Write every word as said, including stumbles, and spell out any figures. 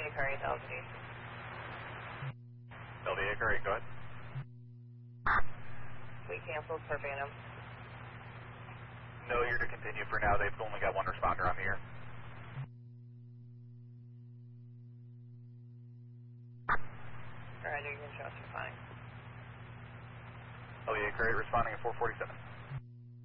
L D A car eight, L D A. L D A car eight, go ahead. We canceled for Phantom. No, you're to continue for now. They've only got one responder on the air. Alright, you can trust, you're fine. L D A car eight responding at four forty-seven.